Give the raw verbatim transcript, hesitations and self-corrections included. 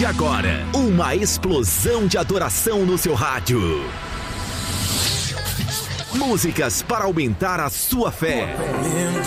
de agora, uma explosão de adoração no seu rádio. Músicas para aumentar a sua fé.